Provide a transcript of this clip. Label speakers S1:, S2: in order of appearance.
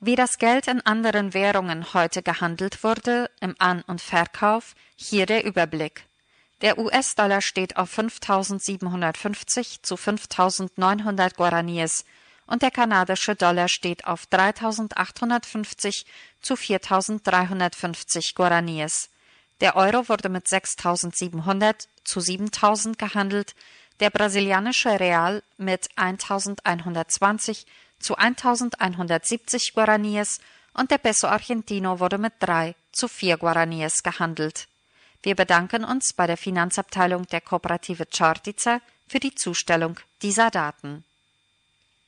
S1: Wie das Geld in anderen Währungen heute gehandelt wurde, im An- und Verkauf, hier der Überblick. Der US-Dollar steht auf 5.750 zu 5.900 Guaraníes und der kanadische Dollar steht auf 3.850 zu 4.350 Guaraníes. Der Euro wurde mit 6.700 zu 7.000 gehandelt, der brasilianische Real mit 1.120 zu 1.170 Guaraníes und der Peso Argentino wurde mit 3 zu 4 Guaraníes gehandelt. Wir bedanken uns bei der Finanzabteilung der Kooperative Čortica für die Zustellung dieser Daten.